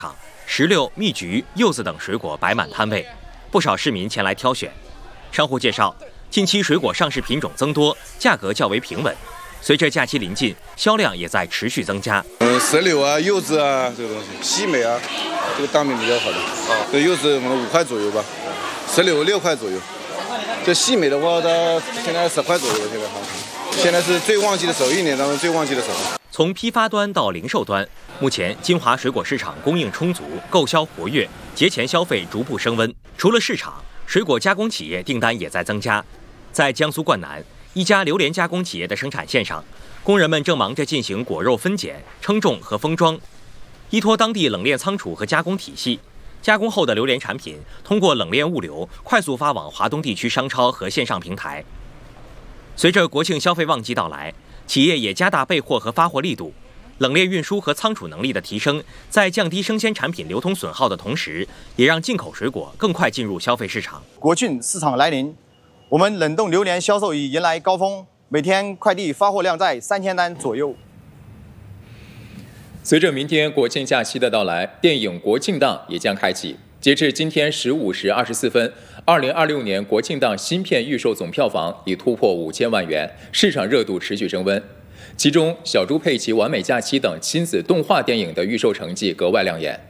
石榴、蜜橘、柚子等水果摆满摊位，不少市民前来挑选。商户介绍，近期水果上市品种增多，价格较为平稳。随着假期临近，销量也在持续增加。 石榴啊、柚子啊这个东西，西梅啊，这个档面比较好的。这柚子我们5块左右吧，石榴6块左右。这西梅的话，它现在10块左右，现在是最旺季的时候，1年当中最旺季的时候。 从批发端到零售端，目前金华水果市场供应充足，购销活跃，节前消费逐步升温。除了市场，水果加工企业订单也在增加。在江苏灌南，一家榴莲加工企业的生产线上，工人们正忙着进行果肉分拣、称重和封装。依托当地冷链仓储和加工体系，加工后的榴莲产品通过冷链物流快速发往华东地区商超和线上平台。随着国庆消费旺季到来，企业也加大备货和发货力度，冷链运输和仓储能力的提升，在降低生鲜产品流通损耗的同时，也让进口水果更快进入消费市场。 国庆市场来临，我们冷冻榴莲销售已迎来高峰，每天快递发货量在3000单左右。 随着明天国庆假期的到来，电影国庆档也将开启。截至今天15时24分，2026年国庆档新片预售总票房已突破5000万元，市场热度持续升温。其中，《小猪佩奇完美假期》等亲子动画电影的预售成绩格外亮眼。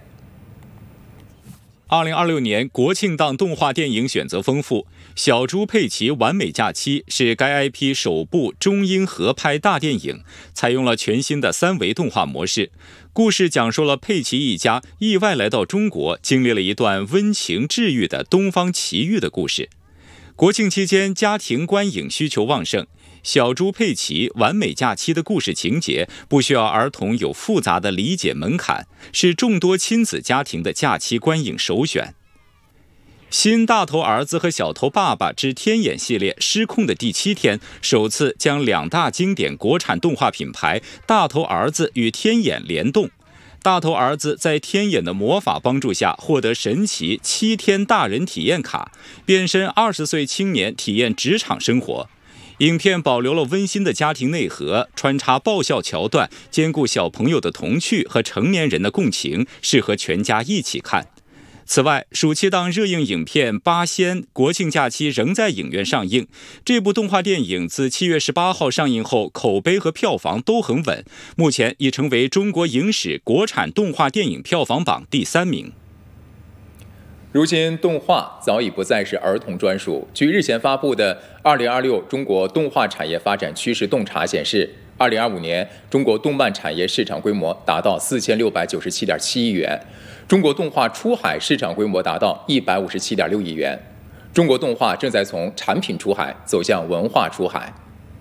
2026年国庆档动画电影选择丰富，《小猪佩奇完美假期》是该 IP 首部中英合拍大电影，采用了全新的3维动画模式。故事讲述了佩奇一家意外来到中国，经历了一段温情治愈的东方奇遇的故事。国庆期间，家庭观影需求旺盛。小猪佩奇完美假期的故事情节不需要儿童有复杂的理解门槛，是众多亲子家庭的假期观影首选。新大头儿子和小头爸爸之天眼系列失控的第7天，首次将2大经典国产动画品牌大头儿子与天眼联动。大头儿子在天眼的魔法帮助下，获得神奇7天大人体验卡，变身20岁青年体验职场生活。影片保留了温馨的家庭内核，穿插爆笑桥段，兼顾小朋友的童趣和成年人的共情，适合全家一起看。此外，暑期档热映影片《八仙》国庆假期仍在影院上映。这部动画电影自7月18号上映后，口碑和票房都很稳，目前已成为中国影史国产动画电影票房榜第3名。 如今，动画早已不再是儿童专属。据日前发布的2026中国动画产业发展趋势洞察显示，2025年中国动漫产业市场规模达到4697.7亿元，中国动画出海市场规模达到157.6亿元。中国动画正在从产品出海走向文化出海。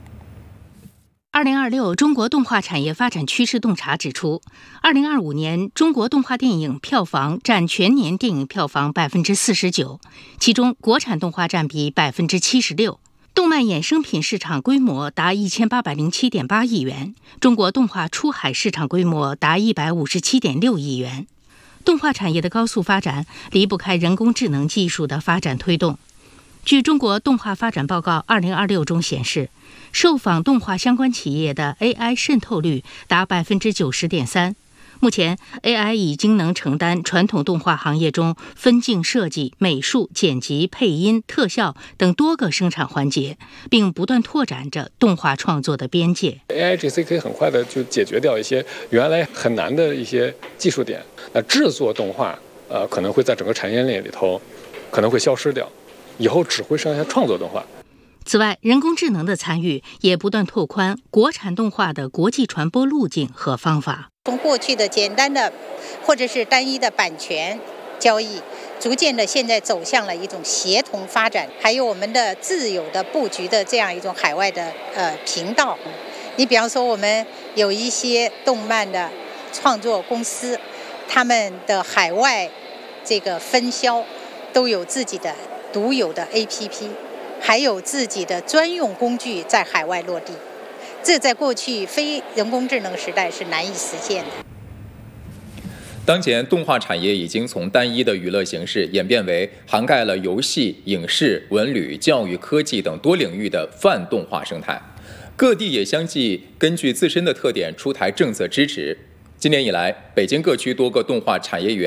2026中国动画产业发展趋势洞察指出，2025年中国动画电影票房占全年电影票房49%，其中国产动画占比76%。动漫衍生品市场规模达1807.8亿元，中国动画出海市场规模达157.6亿元。动画产业的高速发展离不开人工智能技术的发展推动。据中国动画发展报告2026中显示，受访动画相关企业的 AI 渗透率达90.3%。目前 AI 已经能承担传统动画行业中分镜设计、美术、剪辑、配音、特效等多个生产环节，并不断拓展着动画创作的边界。 AIGC 可以很快的就解决掉一些原来很难的一些技术点，那制作动画可能会在整个产业链里头可能会消失掉，以后只会剩下创作动画。 此外，人工智能的参与也不断拓宽国产动画的国际传播路径和方法。 从过去的简单的或者是单一的版权交易，逐渐的现在走向了一种协同发展，还有我们的自有的布局的这样一种海外的频道。你比方说，我们有一些动漫的创作公司，他们的海外这个分销都有自己的独有的 APP， 还有自己的专用工具在海外落地，这在过去非人工智能时代是难以实现的。 当前动画产业已经从单一的娱乐形式演变为涵盖了游戏、影视、文旅、教育、科技等多领域的泛动画生态，各地也相继根据自身的特点出台政策支持。今年以来，北京各区多个动画产业园